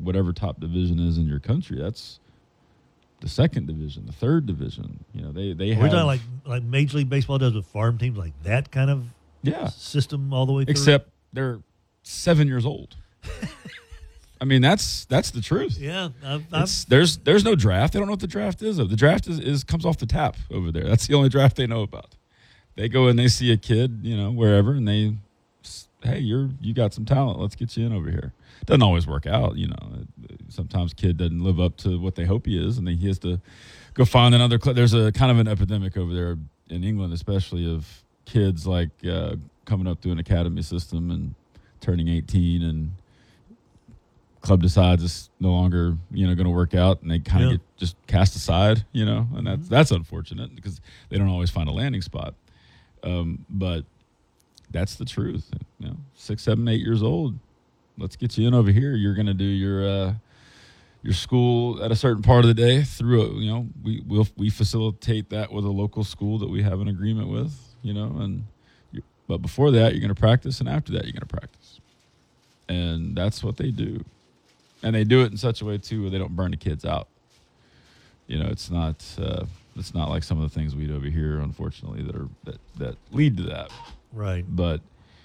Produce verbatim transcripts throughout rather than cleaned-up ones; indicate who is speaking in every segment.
Speaker 1: whatever top division is in your country. That's the second division, the third division. You know, they they
Speaker 2: We're
Speaker 1: have
Speaker 2: talking like like Major League Baseball does with farm teams, like that kind of
Speaker 1: yeah
Speaker 2: system all the way through.
Speaker 1: Except they're seven years old. I mean, that's that's the truth.
Speaker 2: Yeah, I've, I've,
Speaker 1: It's, there's there's no draft. They don't know what the draft is. The draft is, is comes off the tap over there. That's the only draft they know about. They go and they see a kid, you know, wherever, and they, hey, you're you got some talent. Let's get you in over here. It doesn't always work out, you know. Sometimes kid doesn't live up to what they hope he is, and then he has to go find another club. There's a kind of an epidemic over there in England, especially of kids like uh, coming up through an academy system and turning eighteen, and club decides it's no longer, you know, going to work out, and they kind of
Speaker 2: Yeah.
Speaker 1: get just cast aside, you know, and that's that's unfortunate because they don't always find a landing spot. Um, but that's the truth. You know, six, seven, eight years old. Let's get you in over here. You're going to do your uh, your school at a certain part of the day through, a, you know, we we'll, we facilitate that with a local school that we have an agreement with, you know, and you, but before that, you're going to practice, and after that, you're going to practice. And that's what they do. And they do it in such a way, too, where they don't burn the kids out. You know, it's not uh, it's not like some of the things we do over here, unfortunately, that are that, that lead to that.
Speaker 2: right.
Speaker 1: But,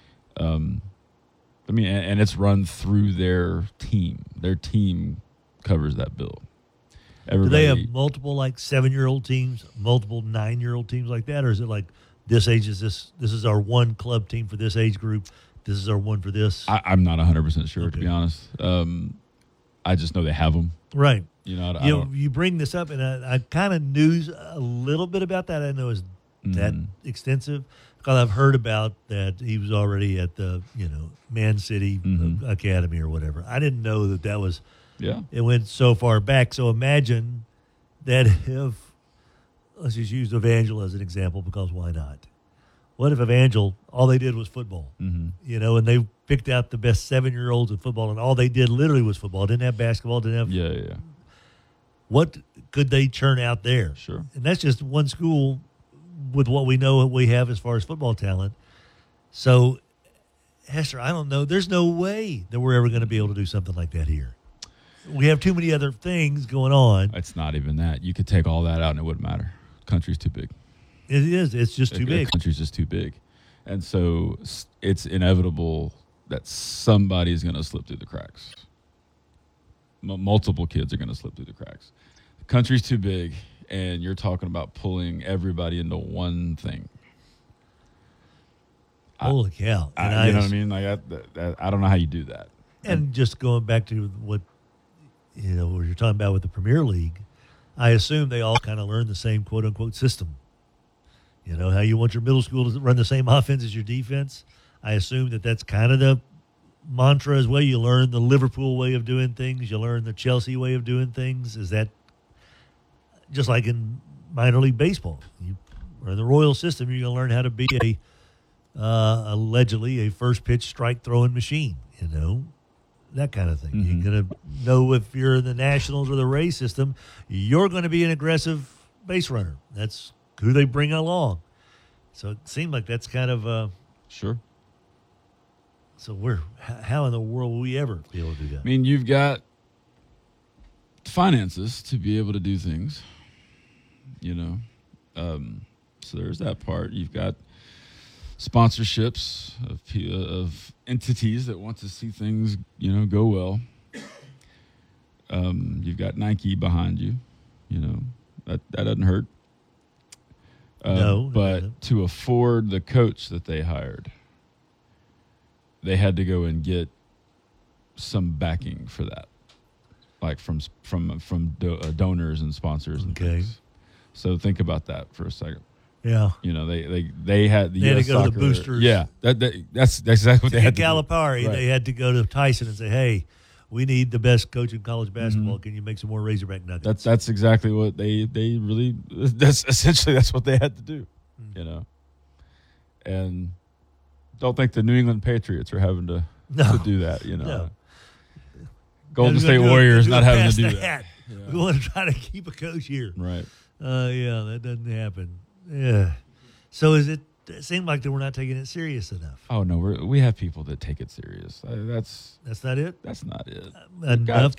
Speaker 1: um, I mean, and, and it's run through their team. Their team covers that bill. Everybody,
Speaker 2: Do they have multiple like seven-year-old teams, multiple nine-year-old teams like that, or is it like this age is this? This is our one club team for this age group. This is our one for this.
Speaker 1: I, I'm not one hundred percent sure,
Speaker 2: Okay.
Speaker 1: to be honest. Um, I just know they have them.
Speaker 2: Right.
Speaker 1: You know, I, I
Speaker 2: You
Speaker 1: don't,
Speaker 2: you bring this up, and I, I kind of knew a little bit about that. I didn't know it was that
Speaker 1: Mhm.
Speaker 2: extensive because I've heard about that he was already at the you know Man City
Speaker 1: Mhm.
Speaker 2: Academy or whatever. I didn't know that that was.
Speaker 1: yeah.
Speaker 2: It went so far back. So imagine that if let's just use Evangel as an example because why not? What if Evangel all they did was football?
Speaker 1: Mm-hmm.
Speaker 2: You know, and they picked out the best seven-year-olds in football, and all they did literally was football. Didn't have basketball. Didn't have
Speaker 1: Yeah, yeah, yeah.
Speaker 2: what could they churn out there?
Speaker 1: Sure.
Speaker 2: And that's just one school with what we know we have as far as football talent. So, Hester, I don't know. There's no way that we're ever going to be able to do something like that here. We have too many other things going on.
Speaker 1: It's not even that. You could take all that out and it wouldn't matter. Country's too big.
Speaker 2: It is. It's just too
Speaker 1: The
Speaker 2: big.
Speaker 1: country's just too big. And so s- it's inevitable that somebody's going to slip through the cracks. M- multiple kids are going to slip through the cracks. The country's too big, and you're talking about pulling everybody into one thing.
Speaker 2: Holy cow. And
Speaker 1: I, you know
Speaker 2: I-
Speaker 1: what I mean? Like I, that, that, I don't know how you do that.
Speaker 2: And just going back to what you know, what you're talking about with the Premier League, I assume they all kind of learn the same quote unquote system. You know how you want your middle school to run the same offense as your defense. I assume that that's kind of the mantra as well. You learn the Liverpool way of doing things. You learn the Chelsea way of doing things. Is that just like in minor league baseball? You learn the Royal system. You're going to learn how to be a uh, allegedly a first pitch strike throwing machine. You know. That kind of thing.
Speaker 1: Mm-hmm.
Speaker 2: You're going to know if you're in the Nationals or the Rays system, you're going to be an aggressive base runner. That's who they bring along. So it seemed like that's kind of uh,
Speaker 1: Sure.
Speaker 2: so we're h- how in the world will we ever be able to do that?
Speaker 1: I mean, you've got finances to be able to do things, you know. Um, so there's that part. You've got sponsorships of pe- of entities that want to see things, you know, go well. Um, you've got Nike behind you, you know. That that doesn't hurt. Uh,
Speaker 2: No, it
Speaker 1: but
Speaker 2: doesn't.
Speaker 1: to afford the coach that they hired, they had to go and get some backing for that, like from from from do, uh, donors and sponsors and
Speaker 2: Okay.
Speaker 1: things. So think about that for a second.
Speaker 2: Yeah.
Speaker 1: You know, they they, they had the
Speaker 2: They had
Speaker 1: U S
Speaker 2: to go to the
Speaker 1: Soccer-
Speaker 2: boosters.
Speaker 1: Yeah, that, that that's that's exactly what they
Speaker 2: At
Speaker 1: had to do.
Speaker 2: Calipari,
Speaker 1: Right.
Speaker 2: they had to go to Tyson and say, hey, we need the best coach in college basketball.
Speaker 1: Mm-hmm.
Speaker 2: Can you make some more Razorback nuggets?
Speaker 1: That's that's exactly what they they really. That's essentially that's what they had to do.
Speaker 2: Mm.
Speaker 1: You know, and don't think the New England Patriots are having to
Speaker 2: No.
Speaker 1: to do that. You know,
Speaker 2: No.
Speaker 1: Golden
Speaker 2: They're
Speaker 1: State
Speaker 2: gonna do it-
Speaker 1: Warriors
Speaker 2: they're
Speaker 1: not
Speaker 2: gonna
Speaker 1: having to
Speaker 2: pass
Speaker 1: do
Speaker 2: the
Speaker 1: that.
Speaker 2: hat.
Speaker 1: Yeah.
Speaker 2: We want to try to keep a coach here.
Speaker 1: Right.
Speaker 2: Uh, yeah, that doesn't happen. Yeah. So is it? It seemed like that we're not taking it serious enough.
Speaker 1: Oh no, we we have people that take it serious. Uh, that's
Speaker 2: That's not it.
Speaker 1: that's not it.
Speaker 2: Enough
Speaker 1: Got-